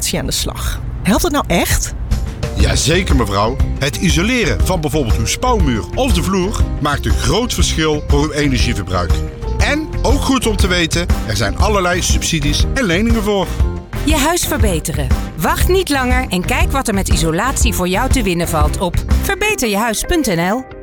isolatie aan de slag. Helpt het nou echt? Jazeker mevrouw. Het isoleren van bijvoorbeeld uw spouwmuur of de vloer maakt een groot verschil voor uw energieverbruik. En, ook goed om te weten, er zijn allerlei subsidies en leningen voor. Je huis verbeteren. Wacht niet langer en kijk wat er met isolatie voor jou te winnen valt op verbeterjehuis.nl.